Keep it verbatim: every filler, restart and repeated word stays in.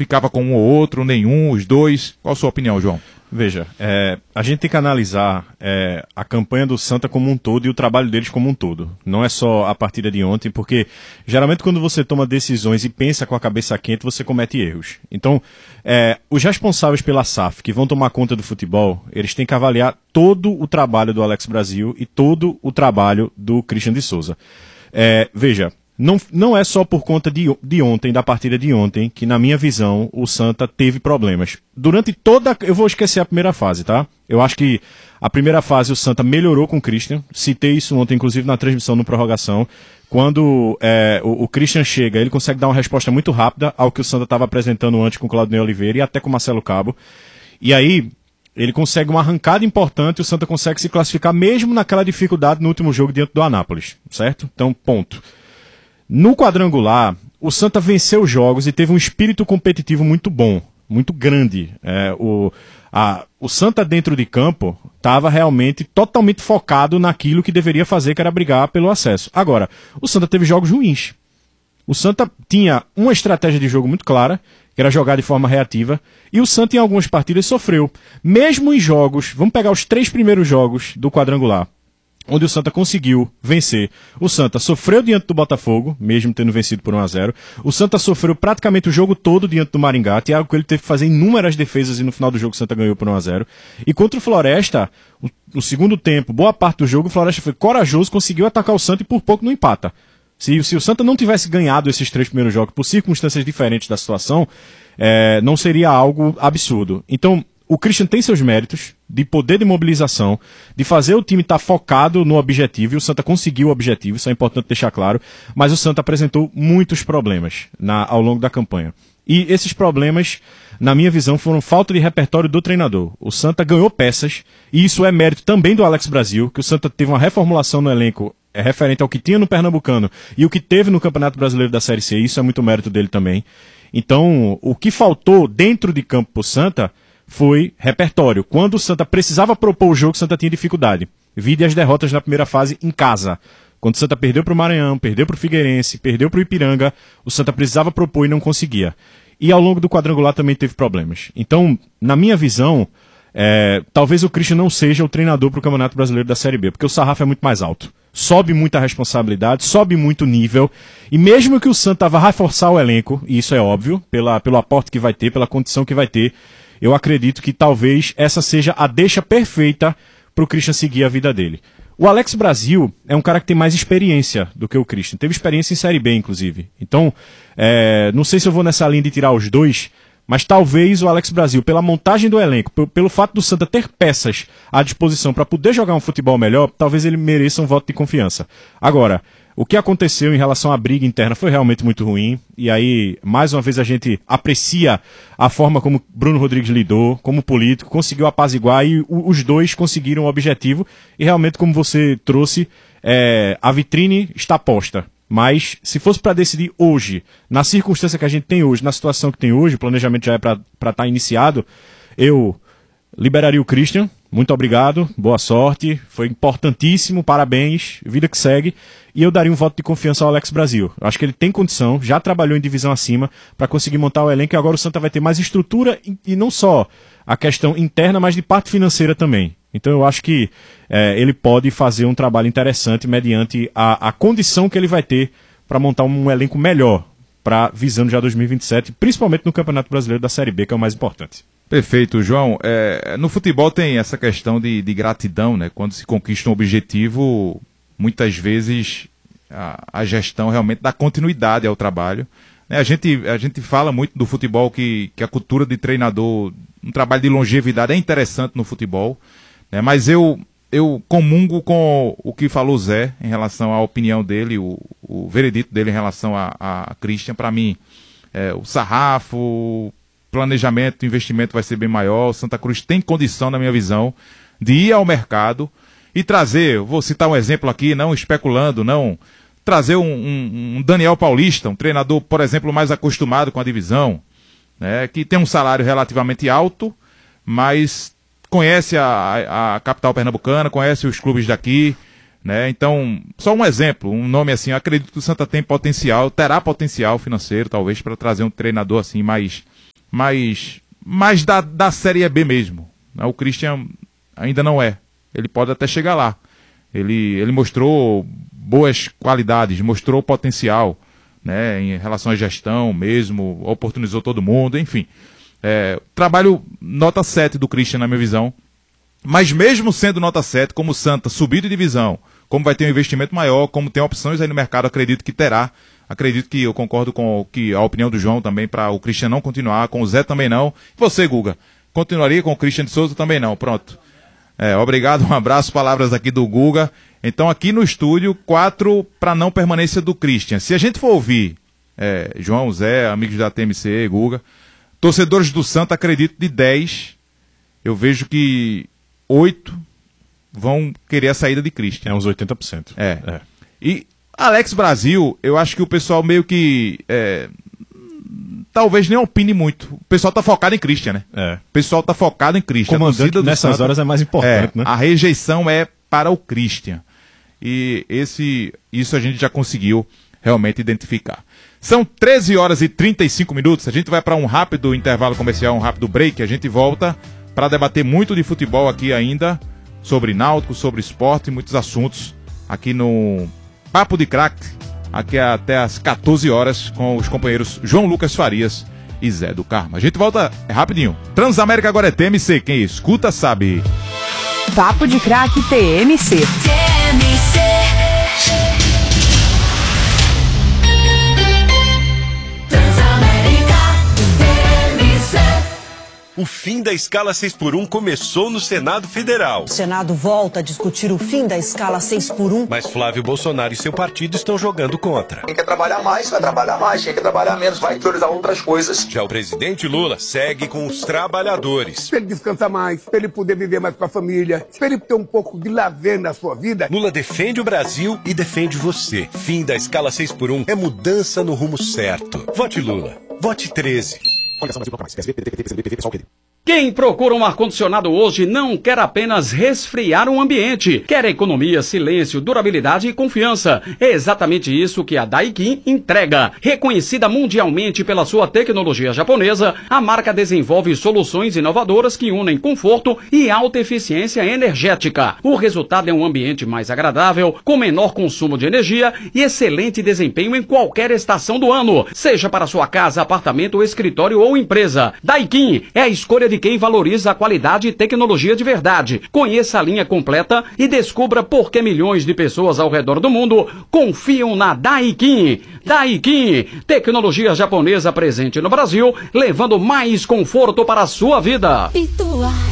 ficava com um ou outro, nenhum, os dois? Qual a sua opinião, João? Veja, é, a gente tem que analisar é, a campanha do Santa como um todo e o trabalho deles como um todo. Não é só a partida de ontem, porque geralmente quando você toma decisões e pensa com a cabeça quente, você comete erros. Então, é, os responsáveis pela S A F, que vão tomar conta do futebol, eles têm que avaliar todo o trabalho do Alex Brasil e todo o trabalho do Christian de Souza. É, veja... Não, não é só por conta de, de ontem, da partida de ontem, que na minha visão o Santa teve problemas. Durante toda... Eu vou esquecer a primeira fase, tá? Eu acho que a primeira fase o Santa melhorou com o Christian. Citei isso ontem, inclusive na transmissão no Prorrogação. Quando é, o, o Christian chega, ele consegue dar uma resposta muito rápida ao que o Santa estava apresentando antes com o Claudinei Oliveira e até com o Marcelo Cabo. E aí... ele consegue uma arrancada importante e o Santa consegue se classificar mesmo naquela dificuldade no último jogo diante do Anápolis, certo? Então, ponto. No quadrangular, o Santa venceu os jogos e teve um espírito competitivo muito bom, muito grande. É, o, a, o Santa dentro de campo estava realmente totalmente focado naquilo que deveria fazer, que era brigar pelo acesso. Agora, o Santa teve jogos ruins. O Santa tinha uma estratégia de jogo muito clara, que era jogar de forma reativa, e o Santa em algumas partidas sofreu. Mesmo em jogos, vamos pegar os três primeiros jogos do quadrangular, onde o Santa conseguiu vencer. O Santa sofreu diante do Botafogo, mesmo tendo vencido por um a zero. O Santa sofreu praticamente o jogo todo diante do Maringá, que é algo que ele teve que fazer inúmeras defesas e no final do jogo o Santa ganhou por um a zero. E contra o Floresta, o, no segundo tempo, boa parte do jogo, o Floresta foi corajoso, conseguiu atacar o Santa e por pouco não empata. Se, se o Santa não tivesse ganhado esses três primeiros jogos por circunstâncias diferentes da situação, é, não seria algo absurdo. Então, o Christian tem seus méritos de poder de mobilização, de fazer o time estar focado no objetivo, e o Santa conseguiu o objetivo, isso é importante deixar claro, mas o Santa apresentou muitos problemas na, ao longo da campanha. E esses problemas, na minha visão, foram falta de repertório do treinador. O Santa ganhou peças, e isso é mérito também do Alex Brasil, que o Santa teve uma reformulação no elenco é referente ao que tinha no Pernambucano e o que teve no Campeonato Brasileiro da Série C, isso é muito mérito dele também. Então, o que faltou dentro de campo pro Santa foi repertório. Quando o Santa precisava propor o jogo, o Santa tinha dificuldade. Vide as derrotas na primeira fase em casa. Quando o Santa perdeu para o Maranhão, perdeu para o Figueirense, perdeu para o Ipiranga, o Santa precisava propor e não conseguia. E ao longo do quadrangular também teve problemas. Então, na minha visão, é, talvez o Christian não seja o treinador para o Campeonato Brasileiro da Série B, porque o sarrafo é muito mais alto. Sobe muita responsabilidade, sobe muito nível, e mesmo que o Santa vá reforçar o elenco, e isso é óbvio, pela, pelo aporte que vai ter, pela condição que vai ter, eu acredito que talvez essa seja a deixa perfeita para o Christian seguir a vida dele. O Alex Brasil é um cara que tem mais experiência do que o Christian. Teve experiência em Série B, inclusive. Então, é, não sei se eu vou nessa linha de tirar os dois, mas talvez o Alex Brasil, pela montagem do elenco, pelo fato do Santa ter peças à disposição para poder jogar um futebol melhor, talvez ele mereça um voto de confiança. Agora, o que aconteceu em relação à briga interna foi realmente muito ruim, e aí, mais uma vez, a gente aprecia a forma como Bruno Rodrigues lidou, como político, conseguiu apaziguar, e os dois conseguiram o objetivo, e realmente, como você trouxe, é, a vitrine está posta. Mas, se fosse para decidir hoje, na circunstância que a gente tem hoje, na situação que tem hoje, o planejamento já é para estar iniciado, eu liberaria o Christian. Muito obrigado, boa sorte, foi importantíssimo, parabéns, vida que segue. E eu daria um voto de confiança ao Alex Brasil. Acho que ele tem condição, já trabalhou em divisão acima para conseguir montar o elenco, e agora o Santa vai ter mais estrutura, e, e não só a questão interna, mas de parte financeira também. Então eu acho que é, ele pode fazer um trabalho interessante mediante a, a condição que ele vai ter para montar um elenco melhor para visando já dois mil e vinte e sete, principalmente no Campeonato Brasileiro da Série B, que é o mais importante. Perfeito, João. É, no futebol tem essa questão de, de gratidão, né? Quando se conquista um objetivo, muitas vezes a, a gestão realmente dá continuidade ao trabalho. Né? A gente, a gente fala muito do futebol que, que a cultura de treinador, um trabalho de longevidade é interessante no futebol, né? Mas eu, eu comungo com o que falou o Zé em relação à opinião dele, o, o veredito dele em relação a, a Christian. Para mim, é, o sarrafo, planejamento, investimento vai ser bem maior. O Santa Cruz tem condição, na minha visão, de ir ao mercado e trazer, vou citar um exemplo aqui, não especulando, não, trazer um, um, um Daniel Paulista, um treinador, por exemplo, mais acostumado com a divisão, né, que tem um salário relativamente alto, mas conhece a, a capital pernambucana, conhece os clubes daqui, né? Então, só um exemplo, um nome assim, eu acredito que o Santa tem potencial, terá potencial financeiro, talvez, para trazer um treinador assim mais mas, mas da, da Série B mesmo. O Christian ainda não é. Ele pode até chegar lá. Ele, ele mostrou boas qualidades, mostrou potencial, né, em relação à gestão mesmo, oportunizou todo mundo, enfim. É, trabalho nota sete do Christian, na minha visão. Mas mesmo sendo nota sete, como o Santa subiu de divisão, como vai ter um investimento maior, como tem opções aí no mercado, acredito que terá. Acredito que eu concordo com que a opinião do João também, para o Christian não continuar, com o Zé também não. Você, Guga, continuaria com o Christian de Souza também não, pronto. É, obrigado, um abraço, palavras aqui do Guga. Então aqui no estúdio, quatro para não permanência do Christian. Se a gente for ouvir é, João, Zé, amigos da T M C, Guga, torcedores do Santa, acredito de dez, eu vejo que oito vão querer a saída de Christian. É uns oitenta por cento. É. é. E Alex Brasil, eu acho que o pessoal meio que é, talvez nem opine muito. O pessoal tá focado em Christian, né? É. O pessoal tá focado em Christian. Comandante nessas Santa, horas é mais importante, é, né? A rejeição é para o Christian. E esse, isso a gente já conseguiu realmente identificar. São treze horas e trinta e cinco minutos. A gente vai para um rápido intervalo comercial, um rápido break. A gente volta para debater muito de futebol aqui ainda, sobre náutico, sobre esporte e muitos assuntos aqui no Papo de Craque, aqui até às quatorze horas, com os companheiros João Lucas Farias e Zé do Carmo. A gente volta é rapidinho. Transamérica agora é T M C, quem escuta sabe. Papo de Craque T M C. T M C. O fim da escala seis por um começou no Senado Federal. O Senado volta a discutir o fim da escala seis por um. Mas Flávio Bolsonaro e seu partido estão jogando contra. Quem quer trabalhar mais, vai trabalhar mais. Quem quer trabalhar menos, vai priorizar outras coisas. Já o presidente Lula segue com os trabalhadores. Para ele descansar mais, para ele poder viver mais com a família, para ele ter um pouco de lazer na sua vida. Lula defende o Brasil e defende você. Fim da escala seis por um é mudança no rumo certo. Vote Lula. Vote treze. Quem procura um ar-condicionado hoje não quer apenas resfriar um ambiente, quer economia, silêncio, durabilidade e confiança. É exatamente isso que a Daikin entrega. Reconhecida mundialmente pela sua tecnologia japonesa, a marca desenvolve soluções inovadoras que unem conforto e alta eficiência energética. O resultado é um ambiente mais agradável, com menor consumo de energia e excelente desempenho em qualquer estação do ano, seja para sua casa, apartamento, escritório ou empresa. Daikin é a escolha de quem valoriza a qualidade e tecnologia de verdade. Conheça a linha completa e descubra por que milhões de pessoas ao redor do mundo confiam na Daikin. Daikin, tecnologia japonesa presente no Brasil, levando mais conforto para a sua vida. Pituar.